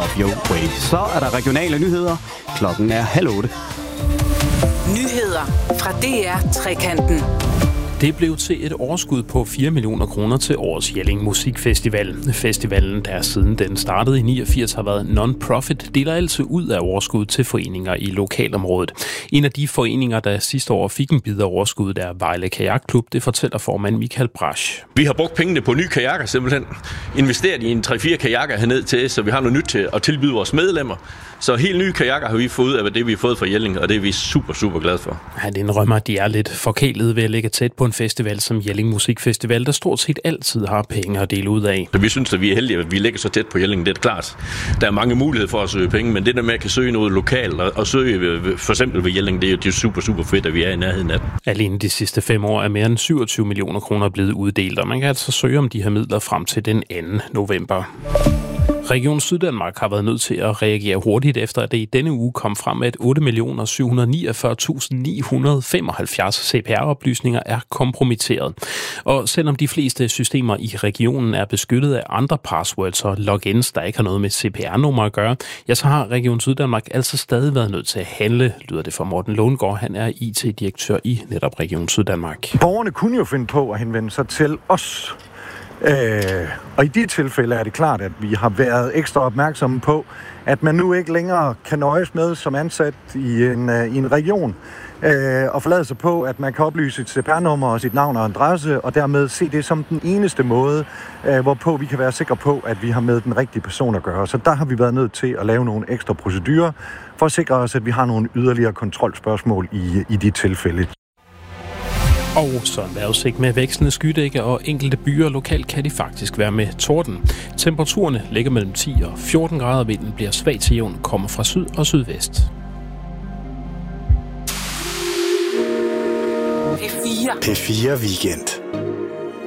Love Your Way. Så er der regionale nyheder. Klokken er 7:30. Nyheder fra DR Trekanten. Det blev til et overskud på 4 millioner kroner til årets Jelling Musikfestival. Festivalen, der siden den startede i 89 har været non-profit, deler altid ud af overskud til foreninger i lokalområdet. En af de foreninger, der sidste år fik en bid af overskuddet, er Vejle Kajakklub. Det fortæller formand Michael Brasch. Vi har brugt pengene på nye kajakker simpelthen. Investeret i en 3-4 kajakker herned til, så vi har noget nyt til at tilbyde vores medlemmer. Så helt nye kajakker har vi fået ud af det, vi har fået fra Jelling, og det er vi super, super glade for. Han indrømmer, at de er lidt forkælede ved at ligge tæt på en festival som Jelling Musikfestival, der stort set altid har penge at dele ud af. Så vi synes, at vi er heldige, at vi ligger så tæt på Jelling. Det er klart. Der er mange muligheder for at søge penge, men det der med at kan søge noget lokalt og søge for eksempel ved Jelling, det er jo super, super fedt, at vi er i nærheden af det. Alene de sidste 5 år er mere end 27 millioner kroner blevet uddelt, og man kan altså søge om de her midler frem til den 2. november. Region Syddanmark har været nødt til at reagere hurtigt efter, at det i denne uge kom frem, at 8.749.975 CPR-oplysninger er kompromitteret. Og selvom de fleste systemer i regionen er beskyttet af andre passwords og logins, der ikke har noget med CPR-nummer at gøre, ja, så har Region Syddanmark altså stadig været nødt til at handle, lyder det fra Morten Lundgaard. Han er IT-direktør i netop Region Syddanmark. Borgerne kunne jo finde på at henvende sig til os. Og i de tilfælde er det klart, at vi har været ekstra opmærksomme på, at man nu ikke længere kan nøjes med som ansat i en region og forlade sig på, at man kan oplyse sit CPR-nummer og sit navn og adresse, og dermed se det som den eneste måde, hvorpå vi kan være sikre på, at vi har med den rigtige person at gøre. Så der har vi været nødt til at lave nogle ekstra procedurer for at sikre os, at vi har nogle yderligere kontrolspørgsmål i de tilfælde. Og så en vejrudsigt med vekslende skydække, og enkelte byer lokalt kan de faktisk være med torden. Temperaturerne ligger mellem 10 og 14 grader, vinden bliver svag til jævn, kommer fra syd og sydvest. P4 Weekend.